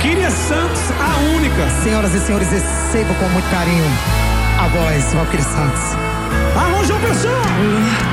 Valquíria Santos, a única. Senhoras e senhores, recebam com muito carinho a voz Valquíria Santos. Alô, João Pessoa!